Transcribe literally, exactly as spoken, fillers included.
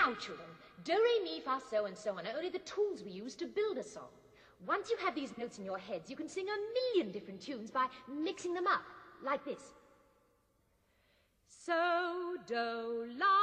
Now, children, do, re, mi, fa, so, and so on are only the tools we use to build a song. Once you have these notes in your heads, you can sing a million different tunes by mixing them up, like this. So, do, la,